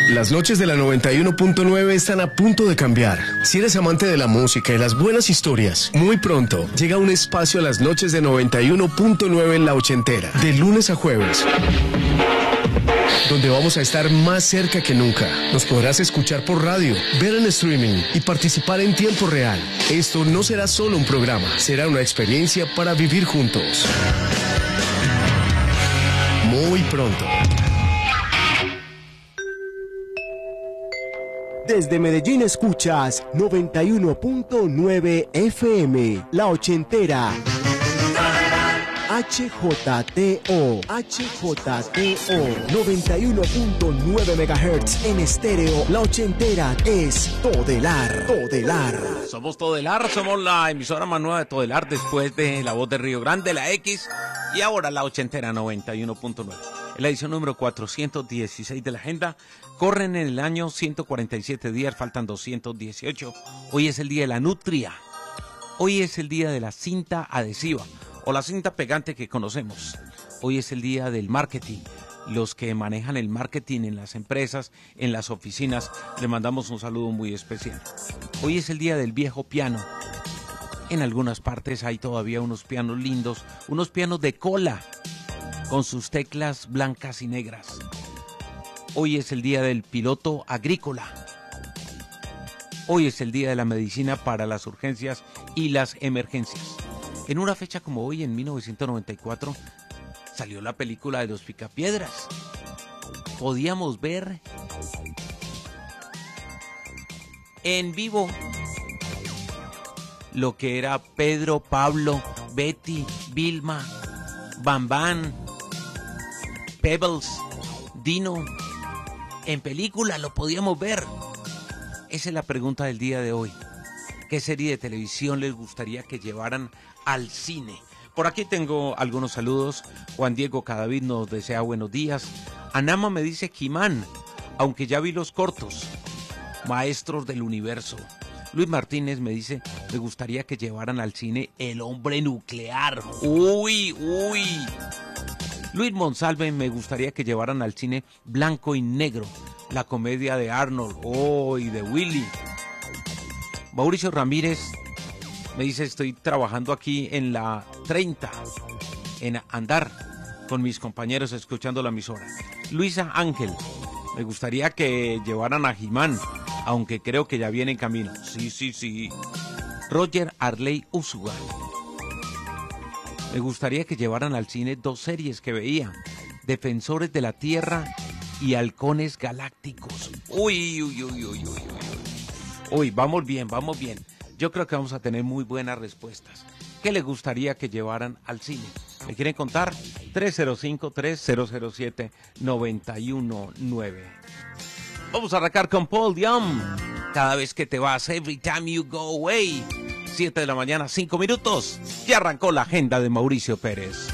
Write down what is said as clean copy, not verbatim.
Las noches de la 91.9 están a punto de cambiar. Si eres amante de la música y las buenas historias, muy pronto llega un espacio a las noches de 91.9 en La Ochentera, de lunes a jueves, donde vamos a estar más cerca que nunca. Nos podrás escuchar por radio, ver en streaming y participar en tiempo real. Esto no será solo un programa, será una experiencia para vivir juntos. Muy pronto. Desde Medellín escuchas 91.9 FM, La Ochentera. HJTO 91.9 MHz en estéreo. La Ochentera es Todelar. Somos Todelar, somos la emisora más nueva de Todelar después de La Voz de Río Grande, la X, y ahora La Ochentera 91.9. En la edición número 416 de la agenda, corren en el año 147 días, faltan 218. Hoy es el día de la nutria. Hoy es el día de la cinta adhesiva o la cinta pegante que conocemos. Hoy es el día del marketing. Los que manejan el marketing en las empresas, en las oficinas, le mandamos un saludo muy especial. Hoy es el día del viejo piano. En algunas partes hay todavía unos pianos lindos, unos pianos de cola, con sus teclas blancas y negras. Hoy es el día del piloto agrícola. Hoy es el día de la medicina para las urgencias y las emergencias. En una fecha como hoy, en 1994, salió la película de los Picapiedras. Podíamos ver en vivo lo que era Pedro, Pablo, Betty, Vilma, Bambán, Pebbles, Dino. En película lo podíamos ver. Esa es la pregunta del día de hoy. ¿Qué serie de televisión les gustaría que llevaran al cine? Por aquí tengo algunos saludos. Juan Diego Cadavid nos desea buenos días. Anama me dice He-Man, aunque ya vi los cortos. Maestros del Universo. Luis Martínez me dice, me gustaría que llevaran al cine El Hombre Nuclear. Uy. Luis Monsalve, me gustaría que llevaran al cine Blanco y Negro, la comedia de Arnold, y de Willy. Mauricio Ramírez me dice, estoy trabajando aquí en la 30, en Andar, con mis compañeros escuchando la emisora. Luisa Ángel, me gustaría que llevaran a He-Man, aunque creo que ya viene en camino. Sí. Roger Arley Úsuga, me gustaría que llevaran al cine dos series que veía, Defensores de la Tierra y Halcones Galácticos. Uy, vamos bien. Yo creo que vamos a tener muy buenas respuestas. ¿Qué les gustaría que llevaran al cine? ¿Me quieren contar? 305-3007-919. Vamos a arrancar con Paul Young. Cada vez que te vas, every time you go away. 7 de la mañana, 5 minutos. Ya arrancó la agenda de Mauricio Pérez.